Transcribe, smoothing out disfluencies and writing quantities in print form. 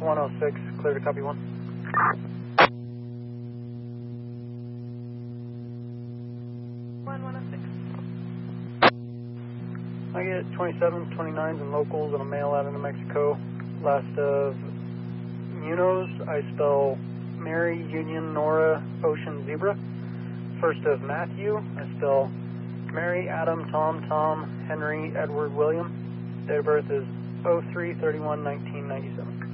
106, clear to copy 1. I get 27s, 29s, and locals and a mail out of New Mexico. Last of Munoz, I spell Mary, Union, Nora, Ocean, Zebra. First of Matthew, I spell Mary, Adam, Tom, Henry, Edward, William. Date of birth is 03/31/1997.